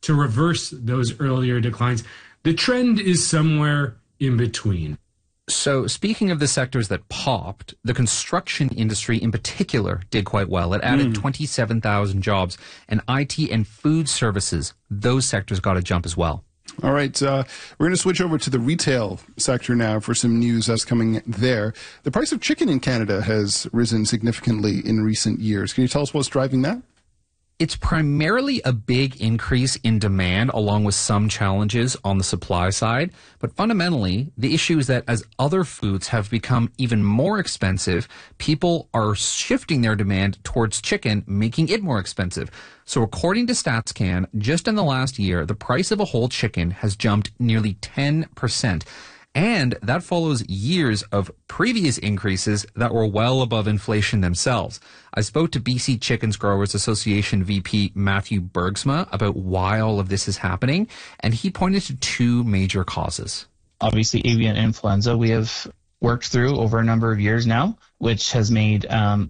to reverse those earlier declines. The trend is somewhere in between. So speaking of the sectors that popped, the construction industry in particular did quite well. It added 27,000 jobs, and IT and food services, those sectors got a jump as well. All right, we're going to switch over to the retail sector now for some news that's coming there. The price of chicken in Canada has risen significantly in recent years. Can you tell us what's driving that? It's primarily a big increase in demand along with some challenges on the supply side. But fundamentally, the issue is that as other foods have become even more expensive, people are shifting their demand towards chicken, making it more expensive. So according to StatsCan, just in the last year, the price of a whole chicken has jumped nearly 10%. And that follows years of previous increases that were well above inflation themselves. I spoke to BC Chickens Growers Association VP Matthew Bergsma about why all of this is happening, and he pointed to two major causes. Obviously, avian influenza we have worked through over a number of years now, which has made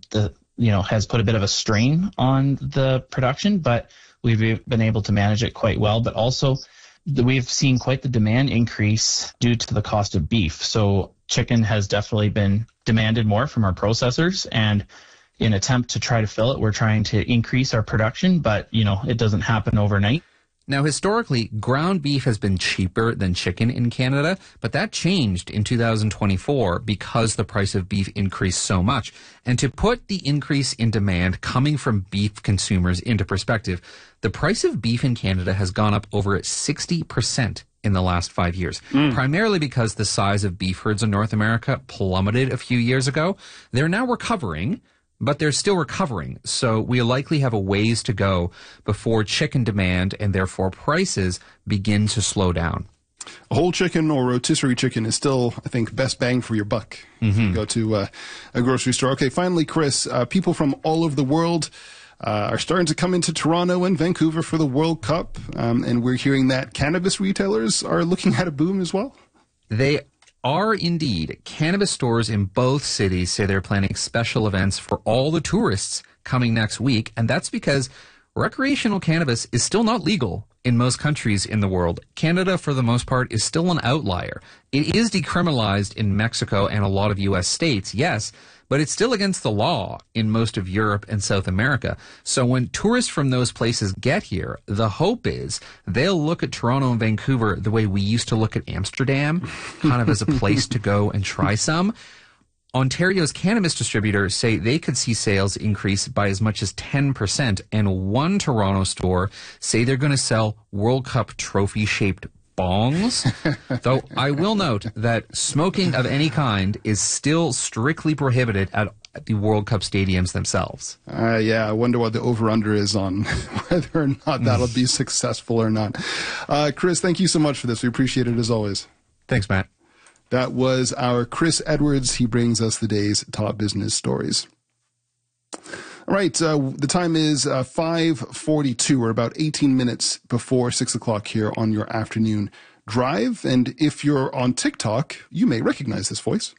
has put a bit of a strain on the production, but we've been able to manage it quite well. But also, we've seen quite the demand increase due to the cost of beef. So chicken has definitely been demanded more from our processors, and in attempt to try to fill it, we're trying to increase our production, but it doesn't happen overnight. Now, historically, ground beef has been cheaper than chicken in Canada, but that changed in 2024 because the price of beef increased so much. And to put the increase in demand coming from beef consumers into perspective, the price of beef in Canada has gone up over 60% in the last 5 years, primarily because the size of beef herds in North America plummeted a few years ago. They're now recovering, but they're still recovering. So we likely have a ways to go before chicken demand and therefore prices begin to slow down. A whole chicken or rotisserie chicken is still, I think, best bang for your buck. If you go to a grocery store. Okay, finally, Chris, people from all over the world are starting to come into Toronto and Vancouver for the World Cup. And we're hearing that cannabis retailers are looking at a boom as well. They are indeed. Cannabis stores in both cities say they're planning special events for all the tourists coming next week, and that's because recreational cannabis is still not legal in most countries in the world. Canada, for the most part, is still an outlier. It is decriminalized in Mexico and a lot of U.S. states, yes, but it's still against the law in most of Europe and South America. So when tourists from those places get here, the hope is they'll look at Toronto and Vancouver the way we used to look at Amsterdam, kind of as a place to go and try some. Ontario's cannabis distributors say they could see sales increase by as much as 10%, and one Toronto store say they're going to sell World Cup trophy-shaped bongs. Though I will note that smoking of any kind is still strictly prohibited at the World Cup stadiums themselves. I wonder what the over-under is on whether or not that'll be successful or not. Chris, thank you so much for this. We appreciate it as always. Thanks, Matt. That was our Chris Edwards. He brings us the day's top business stories. All right, the time is 5:42. We're about 18 minutes before 6 o'clock here on your afternoon drive. And if you're on TikTok, you may recognize this voice.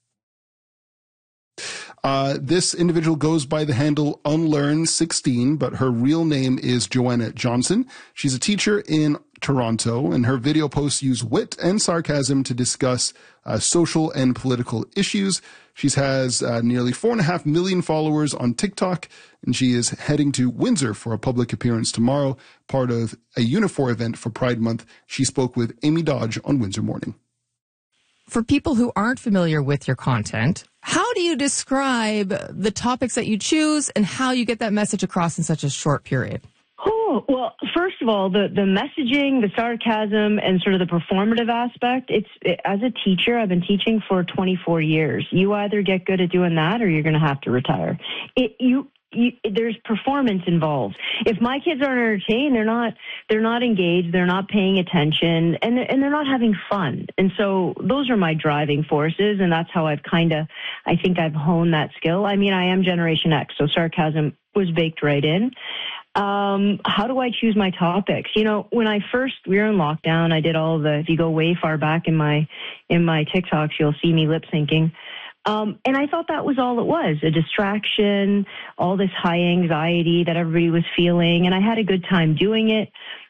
This individual goes by the handle Unlearn16, but her real name is Joanna Johnson. She's a teacher in Toronto, and her video posts use wit and sarcasm to discuss social and political issues. She has nearly 4.5 million followers on TikTok, and she is heading to Windsor for a public appearance tomorrow, part of a Unifor event for Pride Month. She spoke with Amy Dodge on Windsor Morning. For people who aren't familiar with your content, how do you describe the topics that you choose and how you get that message across in such a short period? Oh, well, first of all, the messaging, the sarcasm, and sort of the performative aspect, as a teacher, I've been teaching for 24 years. You either get good at doing that or you're going to have to retire. There's performance involved. If my kids aren't entertained, they're not engaged, they're not paying attention, and they're not having fun. And so those are my driving forces, and that's how I think I've honed that skill. I mean, I am Generation X, so sarcasm was baked right in. How do I choose my topics? When we were in lockdown, I did if you go way far back in my TikToks, you'll see me lip syncing. And I thought that was all it was, a distraction, all this high anxiety that everybody was feeling. And I had a good time doing it.